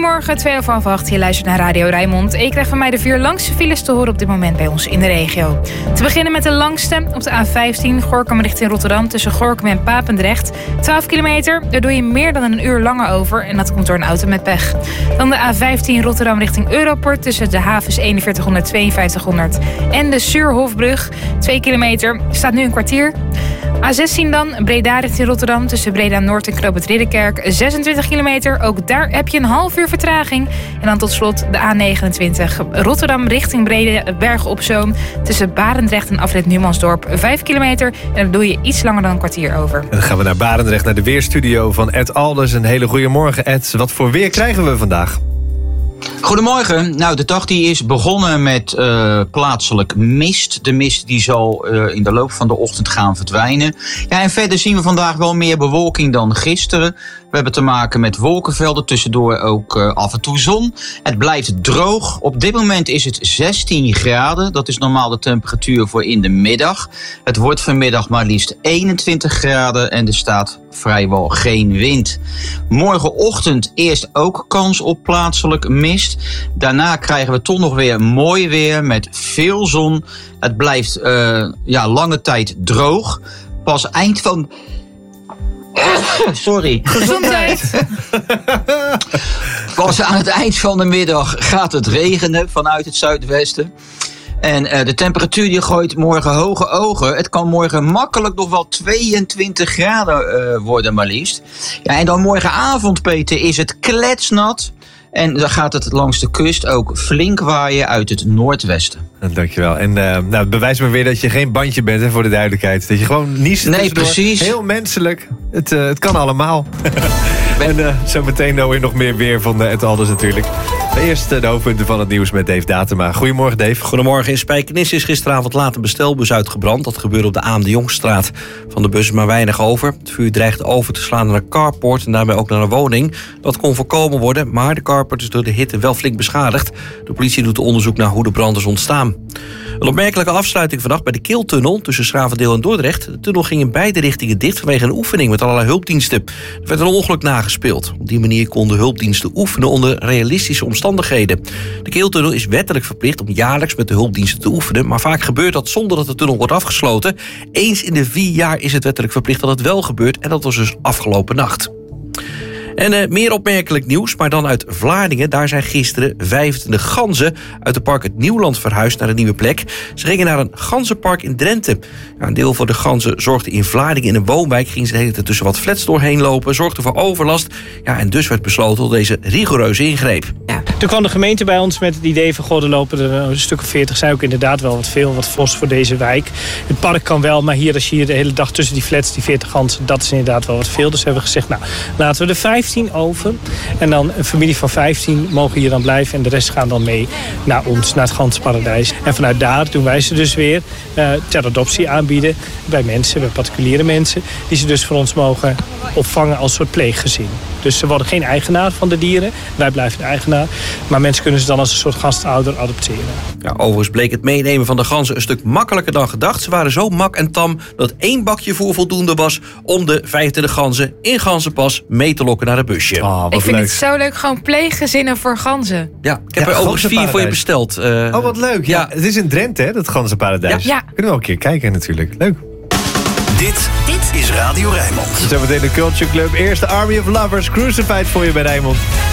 Goedemorgen, 7:02. Je luistert naar Radio Rijnmond. Ik krijg van mij de 4 langste files te horen op dit moment bij ons in de regio. Te beginnen met de langste op de A15, Gorinchem richting Rotterdam, tussen Gorinchem en Papendrecht. 12 kilometer, daar doe je meer dan een uur langer over en dat komt door een auto met pech. Dan de A15 Rotterdam richting Europort, tussen de havens 4100, 5200 en de Suurhofbrug. 2 kilometer, staat nu een kwartier. A16 dan, Breda richting Rotterdam, tussen Breda Noord en Knoop het Ridderkerk, 26 kilometer. Ook daar heb je een half uur vertraging. En dan tot slot de A29, Rotterdam richting Bergen op Zoom, tussen Barendrecht en afrit Numansdorp, 5 kilometer. En daar doe je iets langer dan een kwartier over. En dan gaan we naar Barendrecht, naar de weerstudio van Ed Alders. Een hele goede morgen, Ed. Wat voor weer krijgen we vandaag? Goedemorgen. Nou, de dag die is begonnen met plaatselijk mist. De mist die zal in de loop van de ochtend gaan verdwijnen. Ja, en verder zien we vandaag wel meer bewolking dan gisteren. We hebben te maken met wolkenvelden, tussendoor ook af en toe zon. Het blijft droog. Op dit moment is het 16 graden. Dat is normaal de temperatuur voor in de middag. Het wordt vanmiddag maar liefst 21 graden en er staat vrijwel geen wind. Morgenochtend eerst ook kans op plaatselijk mist. Daarna krijgen we toch nog weer mooi weer met veel zon. Het blijft lange tijd droog. Pas eind van... Sorry. Gezondheid. Pas aan het eind van de middag gaat het regenen vanuit het zuidwesten. En de temperatuur die gooit morgen hoge ogen. Het kan morgen makkelijk nog wel 22 graden worden maar liefst. Ja, en dan morgenavond, Peter, is het kletsnat. En dan gaat het langs de kust ook flink waaien uit het noordwesten. Dankjewel. En het bewijst me weer dat je geen bandje bent, hè, voor de duidelijkheid. Dat je gewoon niest. Nee, precies. Heel menselijk. Het kan allemaal. En zo meteen weer nog meer weer van Ed Alders natuurlijk. Eerst de hoofdpunten van het nieuws met Dave Datema. Goedemorgen, Dave. Goedemorgen. In Spijkenisse is gisteravond laat een bestelbus uitgebrand. Dat gebeurde op de A.M. de Jongstraat. Van de bus is maar weinig over. Het vuur dreigt over te slaan naar een carport en daarmee ook naar een woning. Dat kon voorkomen worden, maar de carport is door de hitte wel flink beschadigd. De politie doet onderzoek naar hoe de brand is ontstaan. Een opmerkelijke afsluiting vannacht bij de Keeltunnel tussen Schravendeel en Dordrecht. De tunnel ging in beide richtingen dicht vanwege een oefening met allerlei hulpdiensten. Er werd een ongeluk nagespeeld. Op die manier konden hulpdiensten oefenen onder realistische omstandigheden. De Keeltunnel is wettelijk verplicht om jaarlijks met de hulpdiensten te oefenen, maar vaak gebeurt dat zonder dat de tunnel wordt afgesloten. Eens in de 4 jaar is het wettelijk verplicht dat het wel gebeurt en dat was dus afgelopen nacht. En meer opmerkelijk nieuws, maar dan uit Vlaardingen. Daar zijn gisteren 25 ganzen uit het park Het Nieuwland verhuisd naar een nieuwe plek. Ze gingen naar een ganzenpark in Drenthe. Ja, een deel van de ganzen zorgde in Vlaardingen in een woonwijk. Gingen ze de hele tijd tussen wat flats doorheen lopen, zorgde voor overlast. Ja, en dus werd besloten tot deze rigoureuze ingreep. Ja. Toen kwam de gemeente bij ons met het idee van, er lopen er een stuk of 40, zijn ook inderdaad wel wat vos voor deze wijk. Het park kan wel, maar als je hier de hele dag tussen die flats, die 40 ganzen, dat is inderdaad wel wat veel. Dus hebben we gezegd, nou, laten we er 15 over. En dan een familie van 15 mogen hier dan blijven en de rest gaan dan mee naar ons, naar het ganzenparadijs. En vanuit daar doen wij ze dus weer ter adoptie aanbieden bij mensen, bij particuliere mensen, die ze dus voor ons mogen opvangen als soort pleeggezin. Dus ze worden geen eigenaar van de dieren. Wij blijven de eigenaar. Maar mensen kunnen ze dan als een soort gastouder adopteren. Ja, overigens bleek het meenemen van de ganzen een stuk makkelijker dan gedacht. Ze waren zo mak en tam dat 1 bakje voer voldoende was om de 25 ganzen in ganzenpas mee te lokken naar het busje. Oh, ik vind het zo leuk, gewoon pleeggezinnen voor ganzen. Ja, ik heb er overigens 4 voor je besteld. Wat leuk. Ja, het is in Drenthe, hè, dat ganzenparadijs. Ja. Kunnen we wel een keer kijken natuurlijk. Leuk. Dit is Radio Rijnmond. Zometeen de Culture Club. Eerst de Army of Lovers Crucified voor je bij Rijnmond.